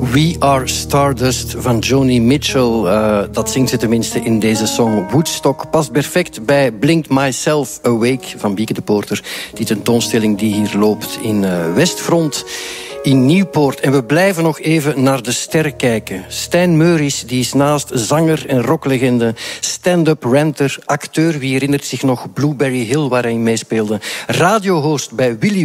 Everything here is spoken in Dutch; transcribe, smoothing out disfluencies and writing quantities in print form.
We Are Stardust van Joni Mitchell. Dat zingt ze tenminste in deze song. Woodstock past perfect bij Blink Myself Awake van Bieke de Poorter. Die tentoonstelling die hier loopt in Westfront in Nieuwpoort. En we blijven nog even naar de sterren kijken. Stijn Meuris, die is naast zanger en rocklegende, stand-up ranter, acteur. Wie herinnert zich nog Blueberry Hill, waar hij meespeelde? Radiohost bij Willy